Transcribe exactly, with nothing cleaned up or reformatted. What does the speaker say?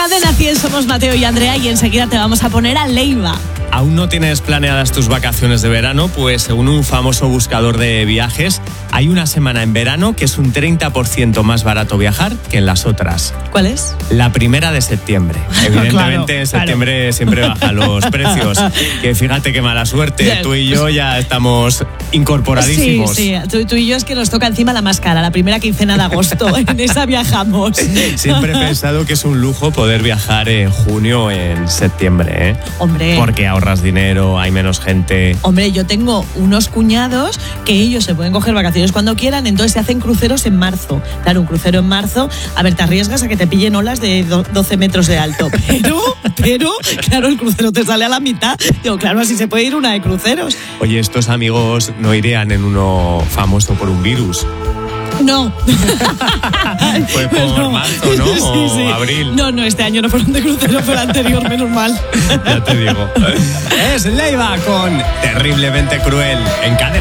Cadena cien, somos Mateo y Andrea y enseguida te vamos a poner a Leiva. ¿Aún no tienes planeadas tus vacaciones de verano? Pues según un famoso buscador de viajes, hay una semana en verano que es un treinta por ciento más barato viajar que en las otras. ¿Cuál es? La primera de septiembre. Evidentemente Claro, en septiembre claro. siempre bajan los precios. Que fíjate qué mala suerte. Ya. Tú y yo ya estamos incorporadísimos. Sí, sí. Tú, tú y yo es que nos toca encima la más cara, la primera quincena de agosto. En esa viajamos. Siempre he pensado que es un lujo poder viajar en junio o en septiembre, ¿eh? Hombre. Porque ahorras dinero, hay menos gente. Hombre, yo tengo unos cuñados que ellos se pueden coger vacaciones cuando quieran, entonces se hacen cruceros en marzo. Claro, un crucero en marzo, a ver, te arriesgas a que te pillen olas de doce metros de alto, pero, pero, claro, el crucero te sale a la mitad. Digo, claro, así se puede ir una de cruceros. Oye, estos amigos no irían en uno famoso por un virus. No. Fue por No. marzo, ¿no? Sí, O sí. abril. No, no, este año no fueron de crucero, fue el anterior, menos mal. Ya te digo. Es Leiva con Terriblemente Cruel en Cadena.